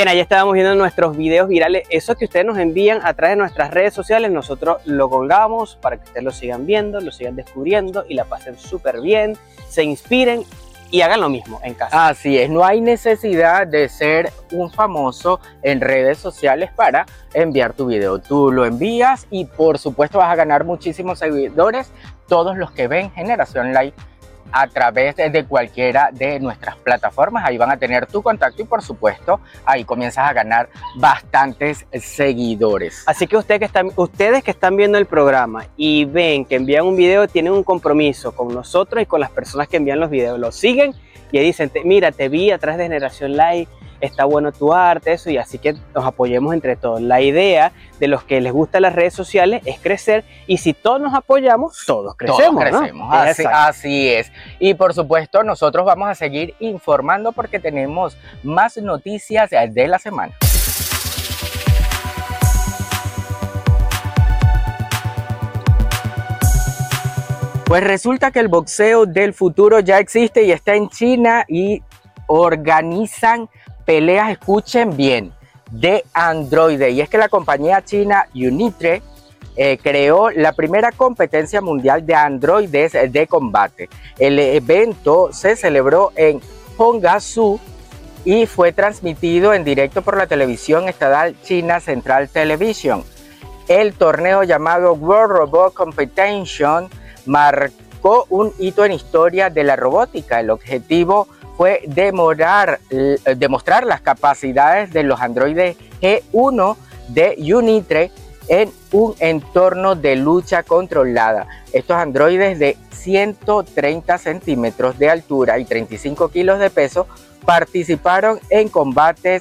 Bien, ahí estábamos viendo nuestros videos virales. Eso que ustedes nos envían a través de nuestras redes sociales, nosotros lo colgamos para que ustedes lo sigan viendo, lo sigan descubriendo y la pasen súper bien, se inspiren y hagan lo mismo en casa. Así es, no hay necesidad de ser un famoso en redes sociales para enviar tu video. Tú lo envías y por supuesto vas a ganar muchísimos seguidores, todos los que ven Generación Live a través de cualquiera de nuestras plataformas. Ahí van a tener tu contacto y por supuesto ahí comienzas a ganar bastantes seguidores. Así que ustedes que están viendo el programa y ven que envían un video, tienen un compromiso con nosotros y con las personas que envían los videos. Los siguen y dicen, mira, te vi a través de Generación Live, está bueno tu arte, eso, y así que nos apoyemos entre todos. La idea de los que les gustan las redes sociales es crecer, y si todos nos apoyamos, todos crecemos, ¿no? ¿No? Así es. Y por supuesto nosotros vamos a seguir informando porque tenemos más noticias de la semana. Pues resulta que el boxeo del futuro ya existe y está en China y organizan peleas, escuchen bien, de androides. Y es que la compañía china Unitre creó la primera competencia mundial de androides de combate. El evento se celebró en Hongsu y fue transmitido en directo por la televisión estatal China Central Television. El torneo llamado World Robot Competition marcó un hito en historia de la robótica. El objetivo fue demostrar las capacidades de los androides G1 de Unitre en un entorno de lucha controlada. Estos androides de 130 centímetros de altura y 35 kilos de peso participaron en combates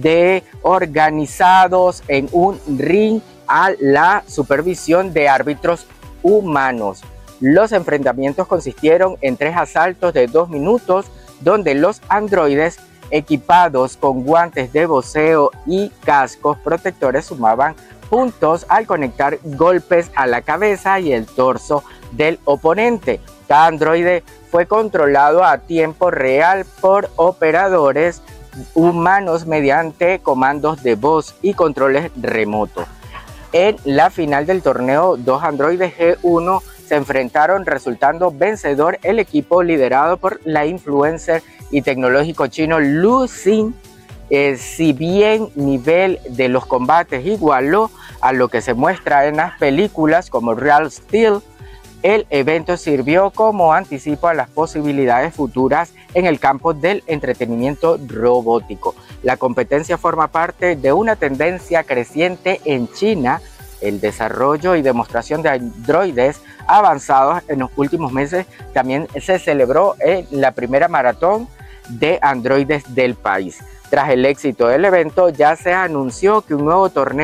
organizados en un ring a la supervisión de árbitros humanos. Los enfrentamientos consistieron en 3 asaltos de 2 minutos, donde los androides equipados con guantes de boxeo y cascos protectores sumaban puntos al conectar golpes a la cabeza y el torso del oponente. Cada androide fue controlado a tiempo real por operadores humanos mediante comandos de voz y controles remotos. En la final del torneo, 2 androides G1 se enfrentaron, resultando vencedor el equipo liderado por la influencer y tecnológico chino Lu Xing. Si bien nivel de los combates igualó a lo que se muestra en las películas como Real Steel, el evento sirvió como anticipo a las posibilidades futuras en el campo del entretenimiento robótico. La competencia forma parte de una tendencia creciente en China. El desarrollo y demostración de androides avanzados en los últimos meses también se celebró en la primera maratón de androides del país. Tras el éxito del evento, ya se anunció que un nuevo torneo